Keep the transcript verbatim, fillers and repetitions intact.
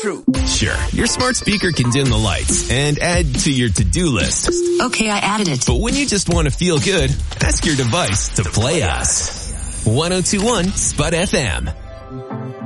true. Sure, your smart speaker can dim the lights and add to your to-do list. Okay, I added it. But when you just want to feel good, ask your device to play us. one oh two one Spud F M.